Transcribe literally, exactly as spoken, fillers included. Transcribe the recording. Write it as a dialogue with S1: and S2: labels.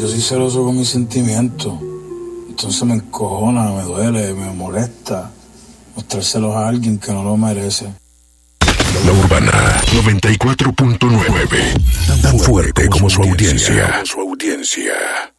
S1: yo soy celoso con mis sentimientos. Entonces me encojona, me duele, me molesta mostrárselos a alguien que no lo merece.
S2: La Urbana noventa y cuatro punto nueve, tan fuerte como su audiencia. Su audiencia.